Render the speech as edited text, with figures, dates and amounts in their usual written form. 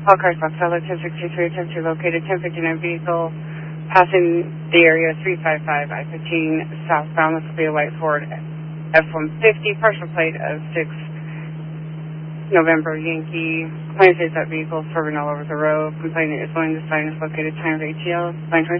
All cars, Box Seller, 1063, attempt to locate a 1059 vehicle passing the area 355 I-15 southbound. This will be a white Ford F-150, partial plate of 6 November Yankee. Complaint says that vehicle is swerving all over the road. Complainant is willing to sign is located time of ATL, line 20.